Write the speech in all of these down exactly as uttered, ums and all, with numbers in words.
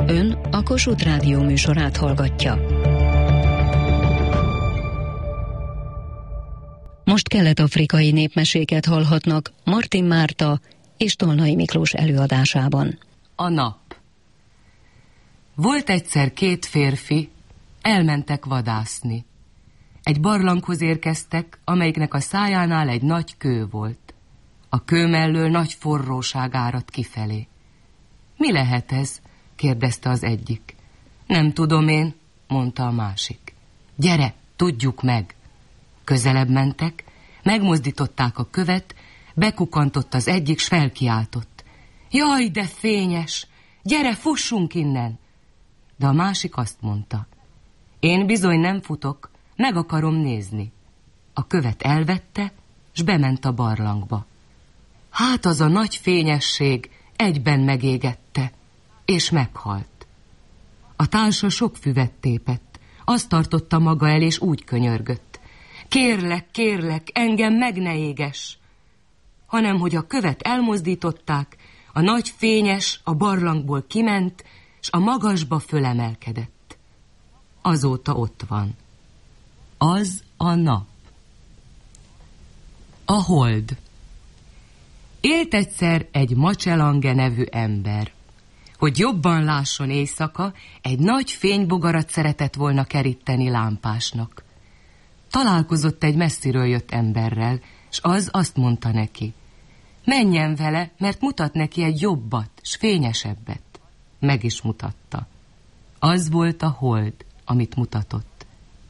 Ön a Kossuth Rádió műsorát hallgatja. Most kelet-afrikai népmeséket hallhatnak Martin Márta és Tolnai Miklós előadásában. A nap. Volt egyszer két férfi, elmentek vadászni. Egy barlanghoz érkeztek, amelyiknek a szájánál egy nagy kő volt. A kő mellől nagy forróság áradt kifelé. Mi lehet ez? Kérdezte az egyik. Nem tudom én, mondta a másik. Gyere, tudjuk meg. Közelebb mentek, megmozdították a követ, bekukantott az egyik, s felkiáltott. Jaj, de fényes! Gyere, fussunk innen! De a másik azt mondta. Én bizony nem futok, meg akarom nézni. A követ elvette, s bement a barlangba. Hát az a nagy fényesség egyben megégette, és meghalt. A társa sok füvet tépett, azt tartotta maga el, és úgy könyörgött. Kérlek, kérlek, engem meg ne égess! Hanem, hogy a követ elmozdították, a nagy fényes a barlangból kiment, s a magasba fölemelkedett. Azóta ott van. Az a nap. A hold. Élt egyszer egy Macselange nevű ember. Hogy jobban lásson éjszaka, egy nagy fénybogarat szeretett volna keríteni lámpásnak. Találkozott egy messziről jött emberrel, s az azt mondta neki. Menjen vele, mert mutat neki egy jobbat, s fényesebbet. Meg is mutatta. Az volt a hold, amit mutatott.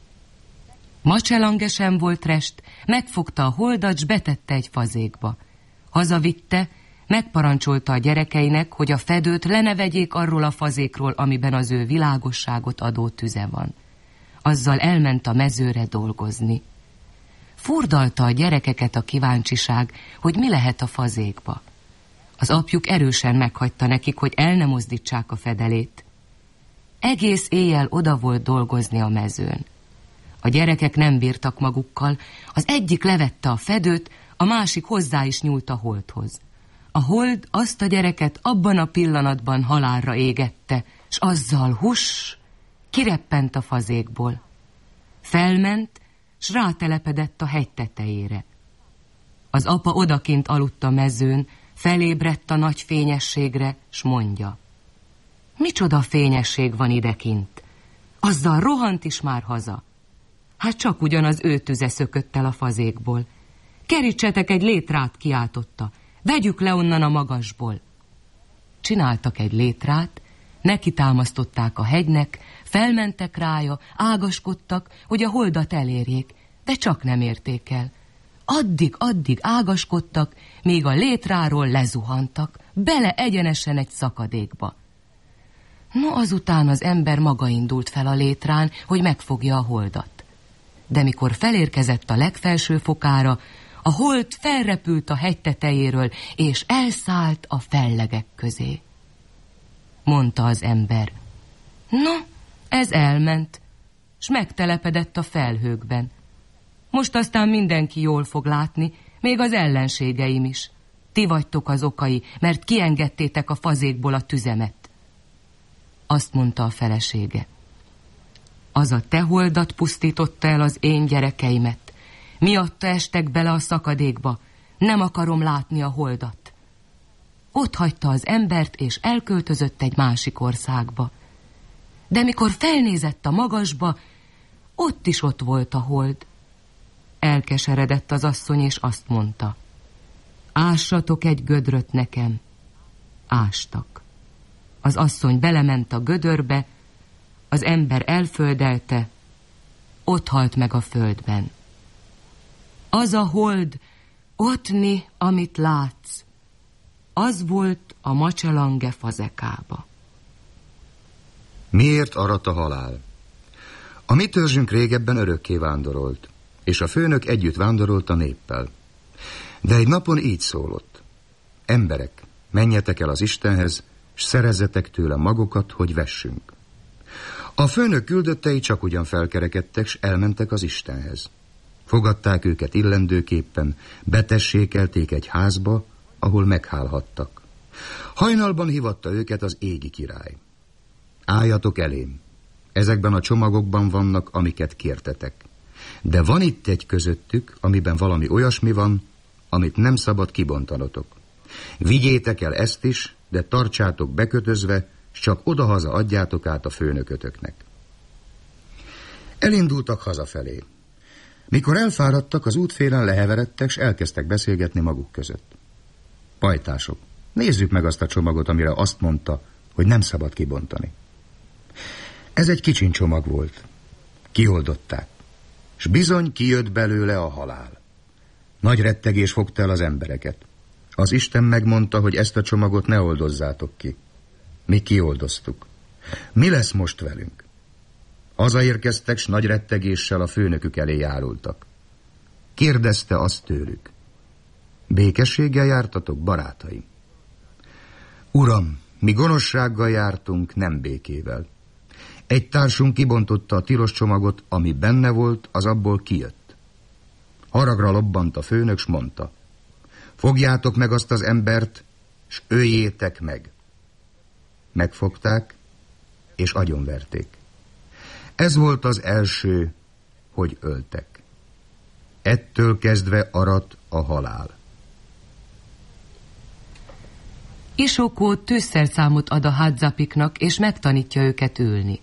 Macselange sem volt rest, megfogta a holdat, s betette egy fazékba. Hazavitte, megparancsolta a gyerekeinek, hogy a fedőt le ne vegyék arról a fazékról, amiben az ő világosságot adó tüze van. Azzal elment a mezőre dolgozni. Furdalta a gyerekeket a kíváncsiság, hogy mi lehet a fazékba. Az apjuk erősen meghagyta nekik, hogy el ne mozdítsák a fedelét. Egész éjjel oda volt dolgozni a mezőn. A gyerekek nem bírtak magukkal, az egyik levette a fedőt, a másik hozzá is nyúlt a holdhoz. A hold azt a gyereket abban a pillanatban halálra égette, s azzal huss, kireppent a fazékból. Felment, s rátelepedett a hegy tetejére. Az apa odakint aludt a mezőn, felébredt a nagy fényességre, s mondja. Micsoda fényesség van idekint? Azzal rohant is már haza. Hát csak ugyan az ő tüze szökött el a fazékból. Kerítsetek egy létrát, kiáltotta. Vegyük le onnan a magasból. Csináltak egy létrát, neki támasztották a hegynek, felmentek rája, ágaskodtak, hogy a holdat elérjék, de csak nem érték el. Addig, addig ágaskodtak, míg a létráról lezuhantak, bele egyenesen egy szakadékba. No, azután az ember maga indult fel a létrán, hogy megfogja a holdat. De mikor felérkezett a legfelső fokára, a hold felrepült a hegy tetejéről, és elszállt a fellegek közé. Mondta az ember. No, ez elment, s megtelepedett a felhőkben. Most aztán mindenki jól fog látni, még az ellenségeim is. Ti vagytok az okai, mert kiengedtétek a fazékból a tüzemet. Azt mondta a felesége. Az a te holdat pusztította el az én gyerekeimet. Miatta estek bele a szakadékba. Nem akarom látni a holdat. Ott hagyta az embert, és elköltözött egy másik országba. De mikor felnézett a magasba, ott is ott volt a hold. Elkeseredett az asszony, és azt mondta. Ássatok egy gödröt nekem. Ástak. Az asszony belement a gödörbe, az ember elföldelte, ott halt meg a földben. Az a hold, ottni, amit látsz, az volt a Macselange fazekába. Miért arat a halál? A mi törzsünk régebben örökké vándorolt, és a főnök együtt vándorolt a néppel. De egy napon így szólott. Emberek, menjetek el az Istenhez, s szerezzetek tőle magokat, hogy vessünk. A főnök küldöttei csak ugyan felkerekedtek, s elmentek az Istenhez. Fogadták őket illendőképpen, betessékelték egy házba, ahol meghálhattak. Hajnalban hívatta őket az égi király. álljatok elém. Ezekben a csomagokban vannak, amiket kértetek. De van itt egy közöttük, amiben valami olyasmi van, amit nem szabad kibontanotok. Vigyétek el ezt is, de tartsátok bekötözve, s csak odahaza adjátok át a főnökötöknek. Elindultak hazafelé. Mikor elfáradtak, az útfélen leheveredtek, s elkezdtek beszélgetni maguk között. Pajtások, nézzük meg azt a csomagot, amire azt mondta, hogy nem szabad kibontani. Ez egy kicsin csomag volt. Kioldották, s bizony kijött belőle a halál. Nagy rettegés fogta el az embereket. Az Isten megmondta, hogy ezt a csomagot ne oldozzátok ki. Mi kioldoztuk. Mi lesz most velünk? Hazaérkeztek, s nagy rettegéssel a főnökük elé járultak. Kérdezte azt tőlük: békességgel jártatok, barátaim? Uram, mi gonoszsággal jártunk, nem békével. Egy társunk kibontotta a tilos csomagot, ami benne volt, az abból kijött. Haragra lobbant a főnök, s mondta: fogjátok meg azt az embert, s öljétek meg. Megfogták, és agyonverték. Ez volt az első, hogy öltek. Ettől kezdve arat a halál. Isokó tűzszerszámot ad a Hadzapiknak, és megtanítja őket ülni.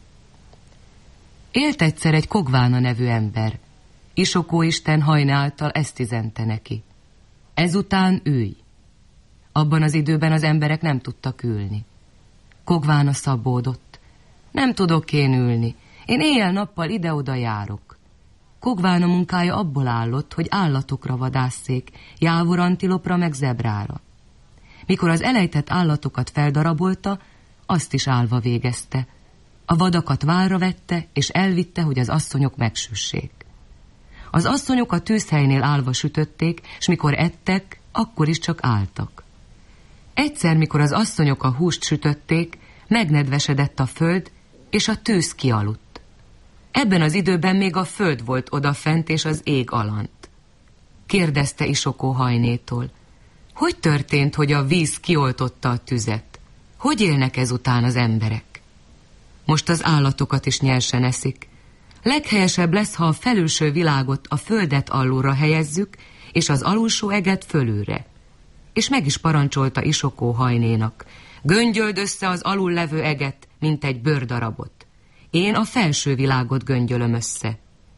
Élt egyszer egy Kogvána nevű ember. Isokó isten Hajne által ezt üzente neki: ezután ülj. Abban az időben az emberek nem tudtak ülni. Kogvána szabódott: nem tudok én ülni, én éjjel-nappal ide-oda járok. Kogvána munkája abból állott, hogy állatokra vadásszék, jávorantilopra meg zebrára. Mikor az elejtett állatokat feldarabolta, azt is állva végezte. A vadakat várra vette, és elvitte, hogy az asszonyok megsüssék. Az asszonyok a tűzhelynél állva sütötték, s mikor ettek, akkor is csak álltak. Egyszer, mikor az asszonyok a húst sütötték, megnedvesedett a föld, és a tűz kialudt. Ebben az időben még a föld volt odafent, és az ég alant. Kérdezte Isokó Hajnétól: hogy történt, hogy a víz kioltotta a tüzet? Hogy élnek ezután az emberek? Most az állatokat is nyersen eszik. Leghelyesebb lesz, ha a felülső világot, a földet alulra helyezzük, és az alulsó eget fölülre. És meg is parancsolta Isokó Hajnénak: göngyöld össze az alul levő eget, mint egy bőrdarabot. Én a felső világot göngyölöm össze.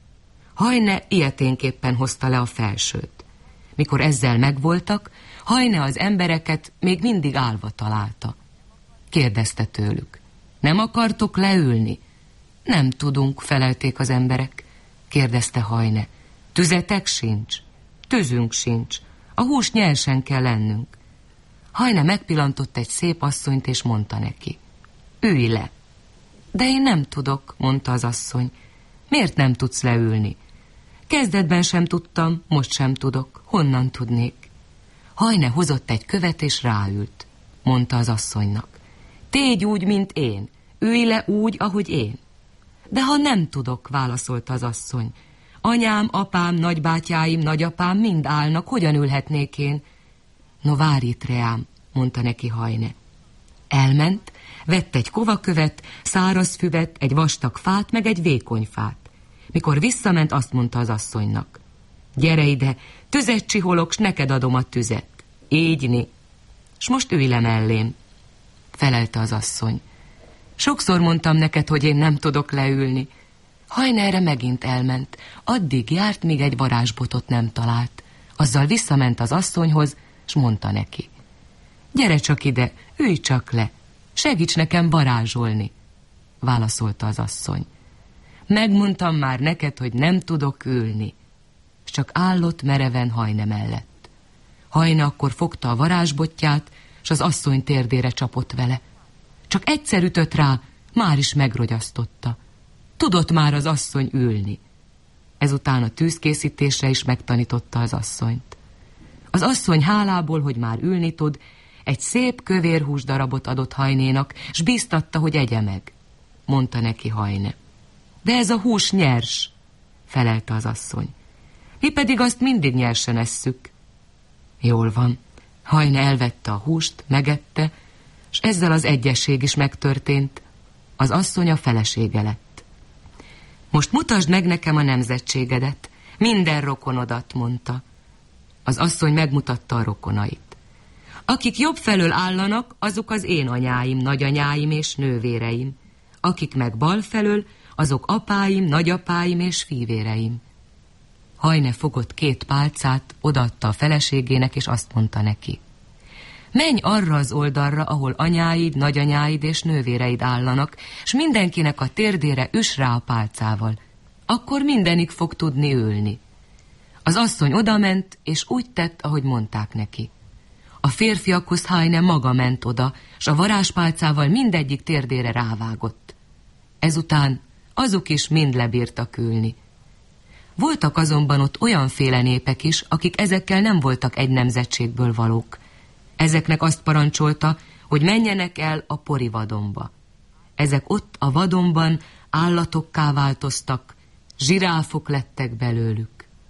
Hajne ilyeténképpen hozta le a felsőt. Mikor ezzel megvoltak, Hajne az embereket még mindig állva találta. Kérdezte tőlük: nem akartok leülni? Nem tudunk, felelték az emberek. Kérdezte Hajne: tüzetek sincs? Tüzünk sincs. A hús nyersen kell lennünk. Hajne megpillantott egy szép asszonyt, és mondta neki: ülj le. De én nem tudok, mondta az asszony. Miért nem tudsz leülni? Kezdetben sem tudtam, most sem tudok. Honnan tudnék? Hajne hozott egy követ, és ráült. Mondta az asszonynak: tégy úgy, mint én. Ülj le úgy, ahogy én. De ha nem tudok, válaszolta az asszony. Anyám, apám, nagybátyáim, nagyapám mind állnak, hogyan ülhetnék én? No, várj itt, reám, mondta neki Hajne. Elment, vett egy kovakövet, száraz füvet, egy vastag fát, meg egy vékony fát. Mikor visszament, azt mondta az asszonynak: gyere ide, tüzet csiholok, s neked adom a tüzet. Ígyni. S most ülj le mellém, felelte az asszony. Sokszor mondtam neked, hogy én nem tudok leülni. Hajne erre megint elment. Addig járt, míg egy varázsbotot nem talált. Azzal visszament az asszonyhoz, s mondta neki: gyere csak ide, ülj csak le, segíts nekem varázsolni, válaszolta az asszony. Megmondtam már neked, hogy nem tudok ülni. S csak állott mereven Hajne mellett. Hajne akkor fogta a varázsbotját, s az asszony térdére csapott vele. Csak egyszer ütött rá, már is megrogyasztotta. Tudott már az asszony ülni. Ezután a tűzkészítésre is megtanította az asszonyt. Az asszony hálából, hogy már ülni tud, egy szép kövér húsdarabot adott Hajnénak, s bíztatta, hogy egye meg. Mondta neki Hajne: de ez a hús nyers, felelte az asszony. Mi pedig azt mindig nyersen esszük. Jól van. Hajne elvette a húst, megette, s ezzel az egyesség is megtörtént. Az asszony a felesége lett. Most mutasd meg nekem a nemzetségedet, minden rokonodat, mondta. Az asszony megmutatta a rokonait. Akik jobb felől állanak, azok az én anyáim, nagyanyáim és nővéreim. Akik meg bal felől, azok apáim, nagyapáim és fivéreim. Hajne fogott két pálcát, odaadta a feleségének, és azt mondta neki. Menj arra az oldalra, ahol anyáid, nagyanyáid és nővéreid állanak, s mindenkinek a térdére üss rá a pálcával. Akkor mindenik fog tudni ülni. Az asszony odament, és úgy tett, ahogy mondták neki. A férfiakhoz Hajne maga ment oda, s a varázspálcával mindegyik térdére rávágott. Ezután azok is mind lebírtak ülni. Voltak azonban ott olyanféle népek is, akik ezekkel nem voltak egy nemzetségből valók. Ezeknek azt parancsolta, hogy menjenek el a pori vadonba. Ezek ott a vadonban állatokká változtak, zsiráfok lettek belőlük.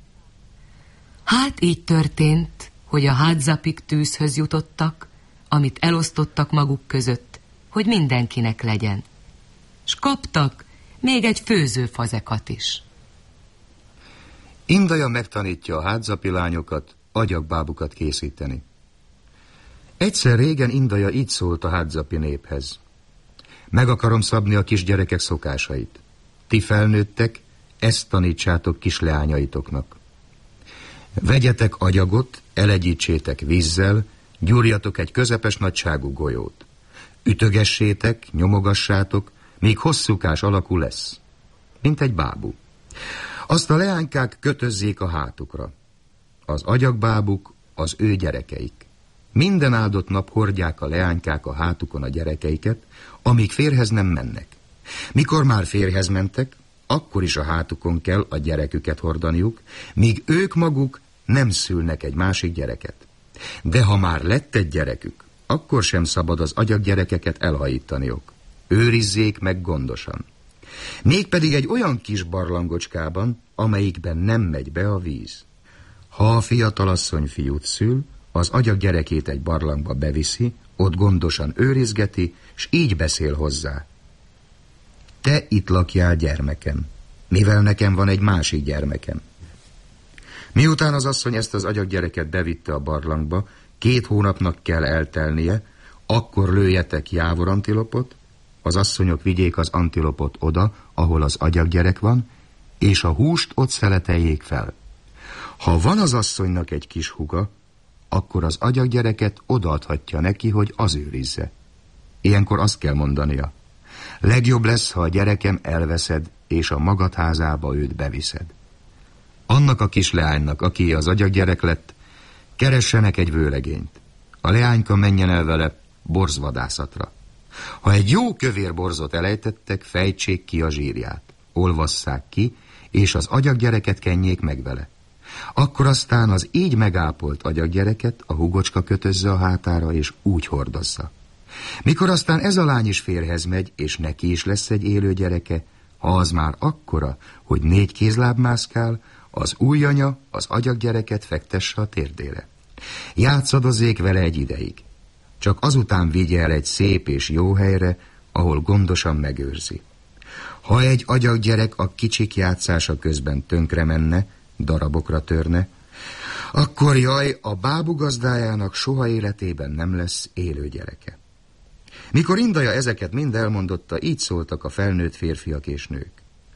Hát így történt, hogy a hádzapik tűzhöz jutottak, amit elosztottak maguk között, hogy mindenkinek legyen. S kaptak még egy főzőfazekat is. Indaja megtanítja a hádzapi lányokat agyagbábukat készíteni. Egyszer régen Indaja így szólt a hádzapi néphez. Meg akarom szabni a kisgyerekek szokásait. Ti felnőttek, ezt tanítsátok kisleányaitoknak. Vegyetek agyagot, elegyítsétek vízzel, gyúrjatok egy közepes nagyságú golyót. Ütögessétek, nyomogassátok, míg hosszúkás alakú lesz, mint egy bábú. Azt a leánykák kötözzék a hátukra. Az agyagbábuk az ő gyerekeik. Minden áldott nap hordják a leánykák a hátukon a gyerekeiket, amíg férjhez nem mennek. Mikor már férjhez mentek, akkor is a hátukon kell a gyereküket hordaniuk, míg ők maguk nem szülnek egy másik gyereket. De ha már lett egy gyerekük, akkor sem szabad az agyaggyerekeket elhajítaniuk. Őrizzék meg gondosan. Mégpedig egy olyan kis barlangocskában, amelyikben nem megy be a víz. Ha a fiatalasszony fiút szül, az agyaggyerekét egy barlangba beviszi, ott gondosan őrizgeti, s így beszél hozzá. Te itt lakjál, gyermekem, mivel nekem van egy másik gyermekem. Miután az asszony ezt az agyaggyereket bevitte a barlangba, két hónapnak kell eltelnie, akkor lőjetek jávor antilopot, az asszonyok vigyék az antilopot oda, ahol az agyaggyerek van, és a húst ott szeleteljék fel. Ha van az asszonynak egy kis húga, akkor az agyaggyereket odaadhatja neki, hogy az őrizze. Ilyenkor azt kell mondania. Legjobb lesz, ha a gyerekem elveszed, és a magad házába őt beviszed. Annak a kis leánynak, aki az agyaggyerek lett, keressenek egy vőlegényt. A leányka menjen el vele borzvadászatra. Ha egy jó kövér borzot elejtettek, fejtsék ki a zsírját, olvasszák ki, és az agyaggyereket kenjék meg vele. Akkor aztán az így megápolt agyaggyereket a húgocska kötözze a hátára, és úgy hordozza. Mikor aztán ez a lány is férjhez megy, és neki is lesz egy élő gyereke, ha az már akkora, hogy négy kézláb mászkál, az új anya az agyaggyereket fektesse a térdére. Játszadozzék vele egy ideig. Csak azután vigye el egy szép és jó helyre, ahol gondosan megőrzi. Ha egy agyaggyerek a kicsik játszása közben tönkre menne, darabokra törne, akkor jaj, a bábu gazdájának soha életében nem lesz élő gyereke. Mikor Indaja ezeket mind elmondotta, így szóltak a felnőtt férfiak és nők.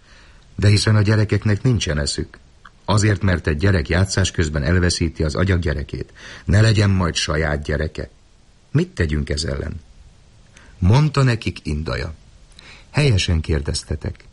De hiszen a gyerekeknek nincsen eszük. Azért, mert egy gyerek játszás közben elveszíti az agyaggyerekét, ne legyen majd saját gyereke. Mit tegyünk ez ellen? Mondta nekik Indaja. Helyesen kérdeztetek.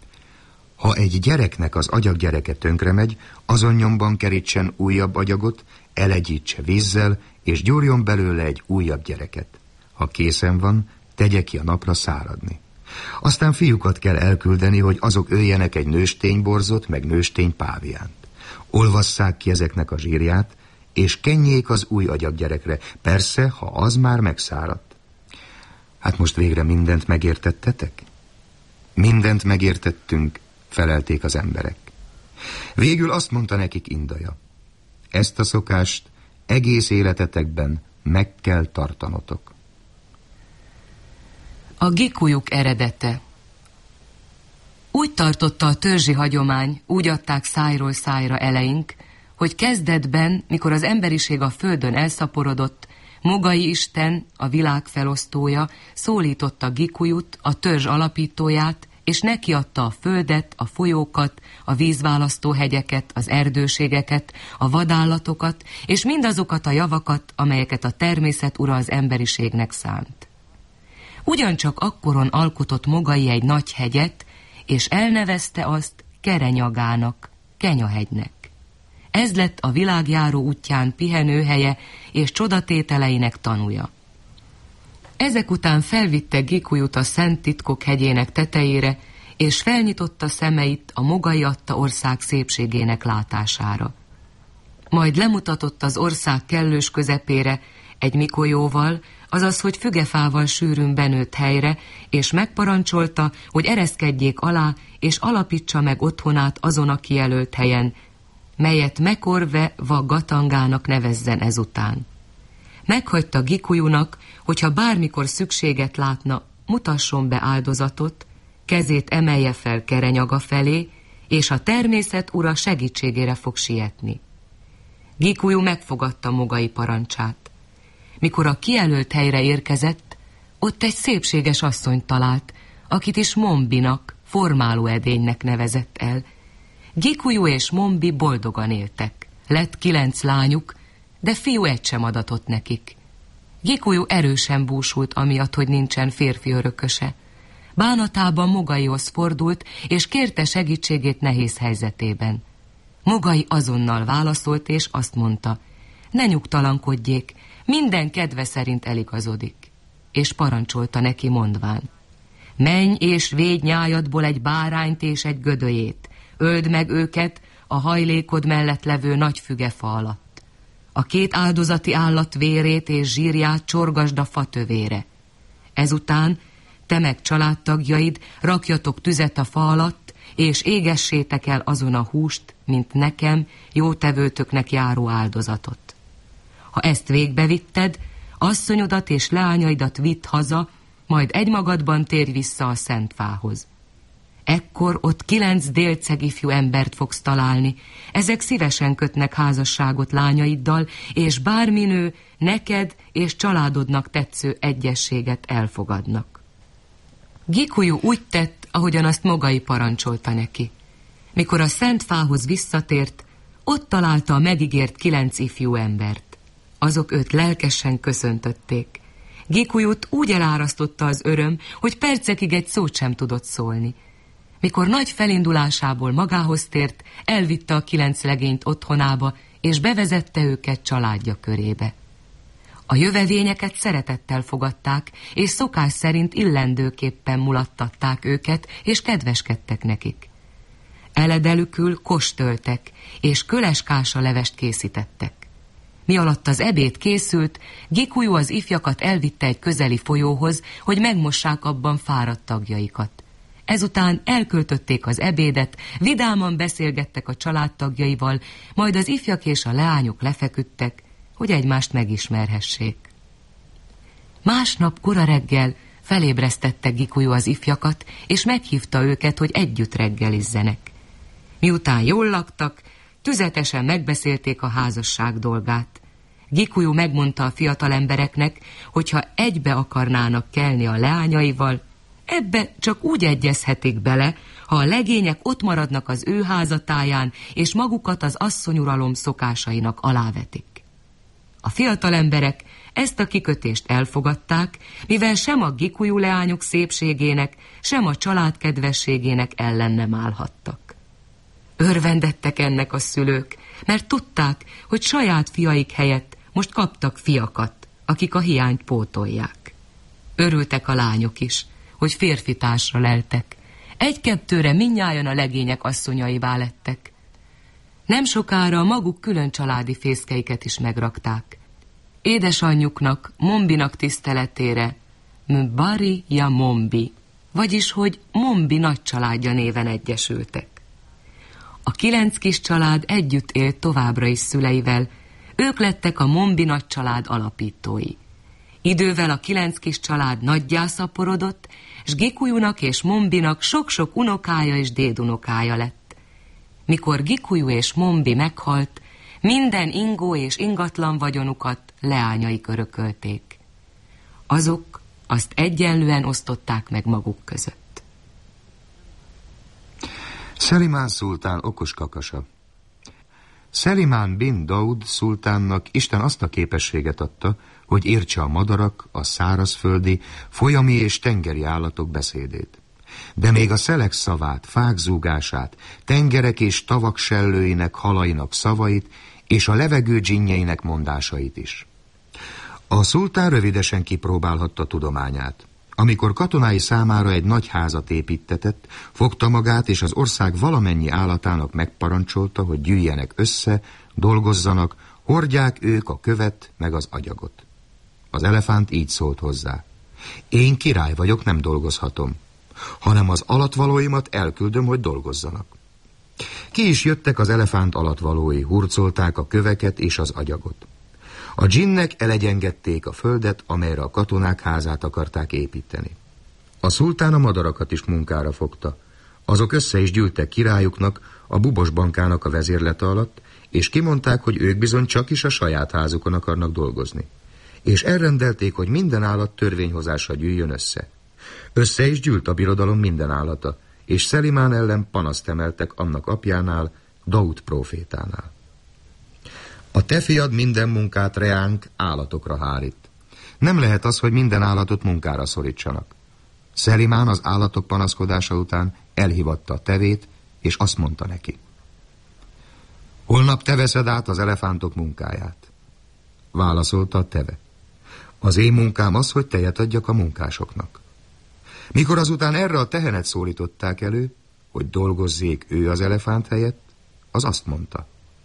Ha egy gyereknek az agyaggyereke tönkre megy, azon nyomban kerítsen újabb agyagot, elegyítse vízzel, és gyúrjon belőle egy újabb gyereket. Ha készen van, tegye ki a napra száradni. Aztán fiúkat kell elküldeni, hogy azok öljenek egy nőstényborzot, meg nőstény páviánt. Olvasszák ki ezeknek a zsírját, és kenjék az új agyaggyerekre, persze, ha az már megszáradt. Hát most végre mindent megértettetek? Mindent megértettünk, felelték az emberek. Végül azt mondta nekik Indaja. Ezt a szokást egész életetekben meg kell tartanotok. A gikujuk eredete. Úgy tartotta a törzsi hagyomány, úgy adták szájról szájra eleink, hogy kezdetben, mikor az emberiség a földön elszaporodott, Mogai Isten, a világ felosztója, szólította Gikujut, a törzs alapítóját, és neki adta a földet, a folyókat, a vízválasztó hegyeket, az erdőségeket, a vadállatokat, és mindazokat a javakat, amelyeket a természet ura az emberiségnek szánt. Ugyancsak akkoron alkotott Mogai egy nagy hegyet, és elnevezte azt Kerenyagának, Kenyahegynek. Ez lett a világjáró útján pihenőhelye és csodatételeinek tanúja. Ezek után felvitte Gikujut a Szent Titkok hegyének tetejére, és felnyitotta szemeit a Mogai adta ország szépségének látására. Majd lemutatott az ország kellős közepére egy mikolyóval, azaz, hogy fügefával sűrűn benőtt helyre, és megparancsolta, hogy ereszkedjék alá, és alapítsa meg otthonát azon a kijelölt helyen, melyet Mekorve va Gatangának nevezzen ezután. Meghagyta Gikujunak, hogyha bármikor szükséget látna, mutasson be áldozatot, kezét emelje fel Kerenyaga felé, és a természet ura segítségére fog sietni. Gikuju megfogadta Mogai parancsát. Mikor a kijelölt helyre érkezett, ott egy szépséges asszonyt talált, akit is Mombinak, formáló edénynek nevezett el. Gikuju és Mombi boldogan éltek. Lett kilenc lányuk, de fiú egy sem adatott nekik. Gikuju erősen búsult amiatt, hogy nincsen férfi örököse. Bánatában Mogaihoz fordult, és kérte segítségét nehéz helyzetében. Mogai azonnal válaszolt, és azt mondta, ne nyugtalankodjék, minden kedve szerint eligazodik. És parancsolta neki mondván, menj és védj nyájadból egy bárányt és egy gödöjét, öld meg őket a hajlékod mellett levő nagy fügefa alatt. A két áldozati állat vérét és zsírját csorgasd a fatövére. Ezután te meg családtagjaid rakjatok tüzet a fa alatt, és égessétek el azon a húst, mint nekem, jótevőtöknek járó áldozatot. Ha ezt végbevitted, asszonyodat és leányaidat vidd haza, majd egymagadban térj vissza a szent fához. Ekkor ott kilenc délceg ifjú embert fogsz találni, ezek szívesen kötnek házasságot lányaiddal, és bármi nő neked és családodnak tetsző egyességet elfogadnak. Gikuju úgy tett, ahogyan azt Mogai parancsolta neki. Mikor a szent fához visszatért, ott találta a megígért kilenc ifjú embert. Azok őt lelkesen köszöntötték. Gikujut úgy elárasztotta az öröm, hogy percekig egy szót sem tudott szólni. Mikor nagy felindulásából magához tért, elvitte a kilenc legényt otthonába, és bevezette őket családja körébe. A jövevényeket szeretettel fogadták, és szokás szerint illendőképpen mulattatták őket, és kedveskedtek nekik. Eledelükül kostöltek, és köleskása levest készítettek. Mi alatt az ebéd készült, Gikuju az ifjakat elvitte egy közeli folyóhoz, hogy megmossák abban fáradt tagjaikat. Ezután elköltötték az ebédet, vidáman beszélgettek a családtagjaival, majd az ifjak és a leányok lefeküdtek, hogy egymást megismerhessék. Másnap kora reggel felébresztette Gikuju az ifjakat, és meghívta őket, hogy együtt reggelizzenek. Miután jól laktak, tüzetesen megbeszélték a házasság dolgát. Gikuju megmondta a fiatal embereknek, hogyha egybe akarnának kelni a leányaival, ebbe csak úgy egyezhetik bele, ha a legények ott maradnak az ő házatáján, és magukat az asszonyuralom szokásainak alávetik. A fiatal emberek ezt a kikötést elfogadták, mivel sem a Gikuju leányok szépségének, sem a család kedvességének ellen nem állhattak. Örvendettek ennek a szülők, mert tudták, hogy saját fiaik helyett most kaptak fiakat, akik a hiányt pótolják. Örültek a lányok is, hogy férfitársra leltek. Egy-kettőre mindnyájan a legények asszonyaivá lettek. Nem sokára a maguk külön családi fészkeiket is megrakták. Édesanyjuknak, Mombinak tiszteletére Mbari ya Mombi, vagyis hogy Mombi nagy családja néven egyesültek. A kilenc kis család együtt élt továbbra is szüleivel, ők lettek a Mombi nagy család alapítói. Idővel a kilenc kis család nagyjá szaporodott, s Gikuyunak és Mombinak sok-sok unokája és dédunokája lett. Mikor Gikuyu és Mombi meghalt, minden ingó és ingatlan vagyonukat leányaik örökölték. Azok azt egyenlően osztották meg maguk között. Szelimán szultán okos kakasa. Szelimán bin Daud szultánnak Isten azt a képességet adta, hogy értse a madarak, a szárazföldi, folyami és tengeri állatok beszédét. De még a szelek szavát, fák zúgását, tengerek és tavak sellőinek, halainak szavait, és a levegő dzsinnjeinek mondásait is. A szultán rövidesen kipróbálhatta tudományát. Amikor katonái számára egy nagy házat építtetett, fogta magát és az ország valamennyi állatának megparancsolta, hogy gyűjjenek össze, dolgozzanak, hordják ők a követ meg az agyagot. Az elefánt így szólt hozzá: én király vagyok, nem dolgozhatom, hanem az alattvalóimat elküldöm, hogy dolgozzanak. Ki is jöttek az elefánt alattvalói, hurcolták a köveket és az agyagot. A dzsinnek elegyengedték a földet, amelyre a katonák házát akarták építeni. A szultán a madarakat is munkára fogta. Azok össze is gyűltek királyuknak, a bubos bankának a vezérlete alatt, és kimondták, hogy ők bizony csak is a saját házukon akarnak dolgozni. És elrendelték, hogy minden állat törvényhozásra gyűjjön össze. Össze is gyűlt a birodalom minden állata, és Szelimán ellen panaszt emeltek annak apjánál, Daud prófétánál. A te fiad minden munkát reánk állatokra hárít. Nem lehet az, hogy minden állatot munkára szorítsanak. Szelimán az állatok panaszkodása után elhívatta a tevét, és azt mondta neki: holnap te veszed át az elefántok munkáját. Válaszolta a teve: az én munkám az, hogy tejet adjak a munkásoknak. Mikor azután erre a tehenet szólították elő, hogy dolgozzék ő az elefánt helyett, az azt mondta: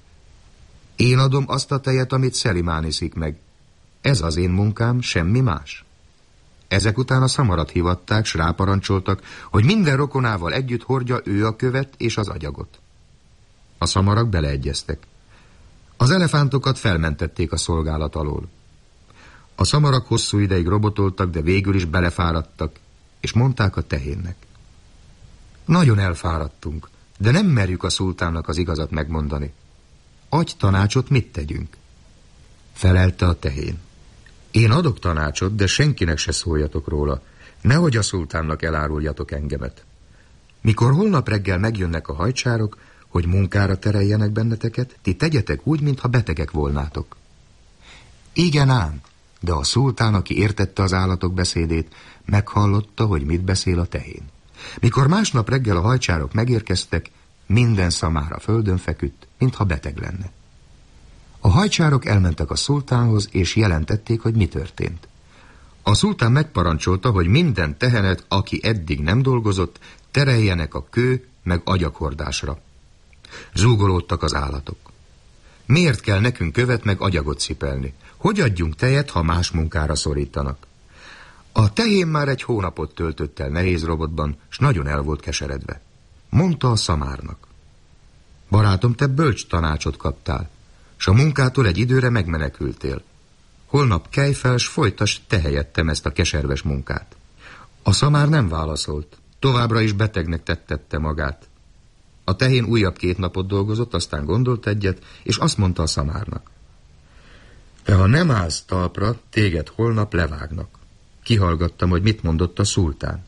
én adom azt a tejet, amit Szelimán iszik meg. Ez az én munkám, semmi más. Ezek után a szamarat hívatták, s ráparancsoltak, hogy minden rokonával együtt hordja ő a követ és az agyagot. A szamarak beleegyeztek. Az elefántokat felmentették a szolgálat alól. A szamarak hosszú ideig robotoltak, de végül is belefáradtak, és mondták a tehénnek: nagyon elfáradtunk, de nem merjük a szultánnak az igazat megmondani. Adj tanácsot, mit tegyünk? Felelte a tehén: én adok tanácsot, de senkinek se szóljatok róla, nehogy a szultánnak eláruljatok engemet. Mikor holnap reggel megjönnek a hajcsárok, hogy munkára tereljenek benneteket, ti tegyetek úgy, mintha betegek volnátok. Igen ám, de a szultán, aki értette az állatok beszédét, meghallotta, hogy mit beszél a tehén. Mikor másnap reggel a hajcsárok megérkeztek, minden szamár a földön feküdt, mintha beteg lenne. A hajcsárok elmentek a szultánhoz, és jelentették, hogy mi történt. A szultán megparancsolta, hogy minden tehenet, aki eddig nem dolgozott, tereljenek a kő meg agyaghordásra. Zúgolódtak az állatok. Miért kell nekünk követ meg agyagot cipelni? Hogy adjunk tejet, ha más munkára szorítanak? A tehén már egy hónapot töltött el nehéz robotban, s nagyon el volt keseredve. Mondta a szamárnak: barátom, te bölcs tanácsot kaptál, s a munkától egy időre megmenekültél. Holnap kelj fel, s folytasd te helyettem ezt a keserves munkát. A szamár nem válaszolt, továbbra is betegnek tettette magát. A tehén újabb két napot dolgozott, aztán gondolt egyet, és azt mondta a szamárnak: te ha nem állsz talpra, téged holnap levágnak. Kihallgattam, hogy mit mondott a szultán.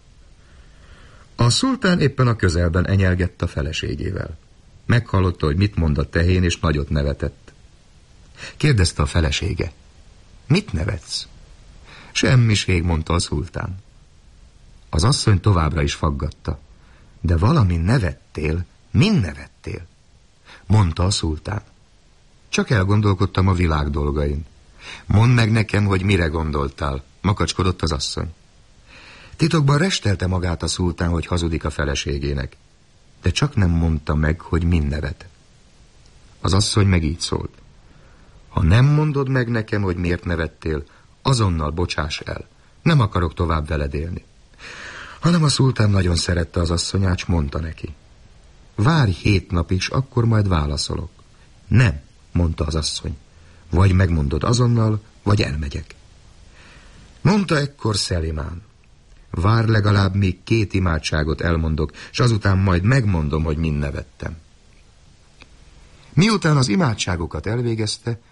A szultán éppen a közelben enyelgett a feleségével. Meghallotta, hogy mit mond a tehén, és nagyot nevetett. Kérdezte a felesége: mit nevetsz? Semmiség, mondta a szultán. Az asszony továbbra is faggatta. De valami nevettél, min nevettél? Mondta a szultán. Csak elgondolkodtam a világ dolgain. Mondd meg nekem, hogy mire gondoltál, makacskodott az asszony. Titokban restelte magát a szultán, hogy hazudik a feleségének, de csak nem mondta meg, hogy min nevet. Az asszony meg így szólt: ha nem mondod meg nekem, hogy miért nevettél, azonnal bocsáss el, nem akarok tovább veled élni. Hanem a szultán nagyon szerette az asszonyát, s mondta neki: várj hét napig, s akkor majd válaszolok. Nem, mondta az asszony, vagy megmondod azonnal, vagy elmegyek. Mondta ekkor Szelimán: vár legalább még két imádságot elmondok, és azután majd megmondom, hogy mind nevettem. Miután az imádságokat elvégezte,